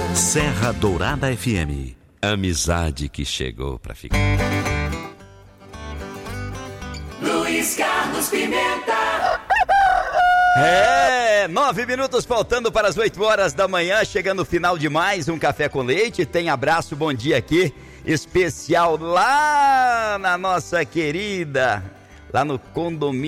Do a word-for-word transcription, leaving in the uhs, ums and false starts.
Serra Dourada F M. Amizade que chegou pra ficar. Luiz Carlos Pimenta. É, nove minutos faltando para as oito horas da manhã, chegando o final de mais um Café com Leite. Tem abraço, bom dia aqui, especial lá na nossa querida, lá no condomínio